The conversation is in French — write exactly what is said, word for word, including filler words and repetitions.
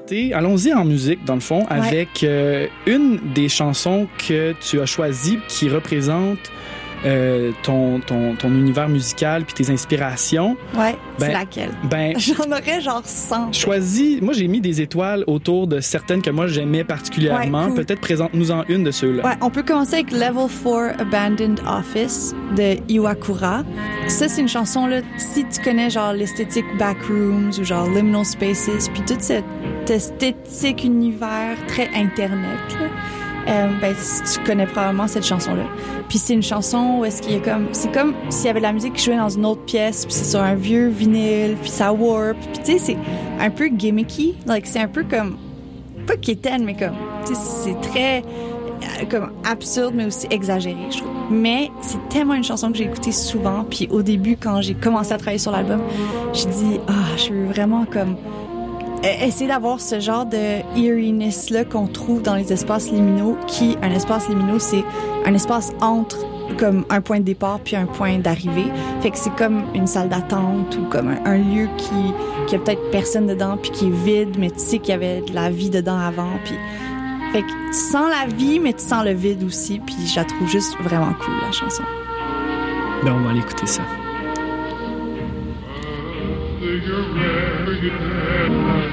commenter. Allons-y en musique, dans le fond, ouais. avec euh, une des chansons que tu as choisies qui représente euh, ton, ton, ton univers musical puis tes inspirations. Ouais, ben, c'est laquelle? Ben, J'en aurais genre cent. Choisis. Moi, j'ai mis des étoiles autour de certaines que moi, j'aimais particulièrement. Ouais, cool. Peut-être présente-nous-en une de ceux-là. Ouais, on peut commencer avec Level four Abandoned Office de Iwakura. Ça, c'est une chanson, là, si tu connais genre l'esthétique Backrooms ou genre Liminal Spaces, puis toute cette esthétique univers très Internet, là, euh, ben, tu connais probablement cette chanson-là. Puis c'est une chanson où est-ce qu'il y a comme... C'est comme s'il y avait de la musique qui jouait dans une autre pièce, puis c'est sur un vieux vinyle, puis ça warp. Puis tu sais, c'est un peu gimmicky. Like, c'est un peu comme... Pas quétaine, mais comme... Tu sais, c'est très... comme absurde, mais aussi exagéré, je trouve. Mais c'est tellement une chanson que j'ai écoutée souvent. Puis au début, quand j'ai commencé à travailler sur l'album, j'ai dit, ah, oh, je veux vraiment comme... essayer d'avoir ce genre de eeriness-là qu'on trouve dans les espaces liminaux, qui, un espace liminaux, c'est un espace entre comme un point de départ puis un point d'arrivée. Fait que c'est comme une salle d'attente ou comme un, un lieu qui, qui a peut-être personne dedans puis qui est vide, mais tu sais qu'il y avait de la vie dedans avant. Puis fait que tu sens la vie, mais tu sens le vide aussi. Puis je la trouve juste vraiment cool, la chanson. Ben, on va aller écouter ça.